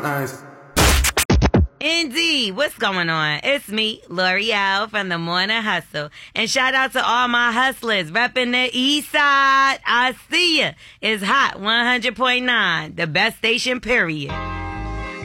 Nice. Indeed. What's going on? It's me, L'Oreal from the Morning Hustle. And shout out to all my hustlers repping the east side. I see ya. It's hot 100.9, the best station, period.